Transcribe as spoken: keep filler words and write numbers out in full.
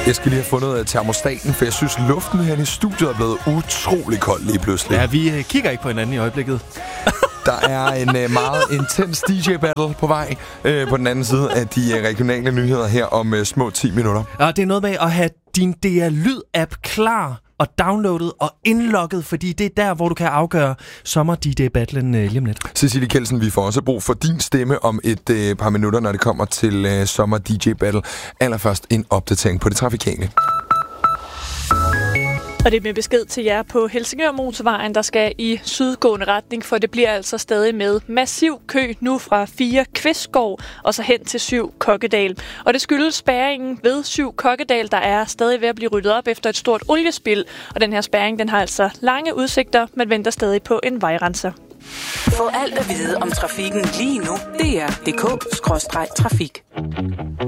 Jeg skal lige have fundet termostaten, for jeg synes, luften her i studiet er blevet utrolig kold lige pludselig. Ja, vi øh, kigger ikke på hinanden i øjeblikket. Der er en øh, meget intens D J-battle på vej øh, på den anden side af de øh, regionale nyheder her om øh, små ti minutter. Ja, det er noget med at have din D R Lyd-app klar og downloadet og indlogget, fordi det er der, hvor du kan afgøre sommer-D J-battlen øh, lige om lidt. Cecilie Kjeldsen, vi får også brug for din stemme om et øh, par minutter, når det kommer til øh, sommer-D J-battle. Allerførst en opdatering på det trafikale. Og det er med besked til jer på Helsingør Motorvejen, der skal i sydgående retning, for det bliver altså stadig med massiv kø nu fra fire Kvistgård og så hen til syv Kokkedal. Og det skyldes spærringen ved syv Kokkedal, der er stadig ved at blive ryddet op efter et stort oliespild. Og den her spærring, den har altså lange udsigter, men venter stadig på en vejrenser. Få alt at vide om trafikken lige nu. D R punktum d k skråstreg trafik.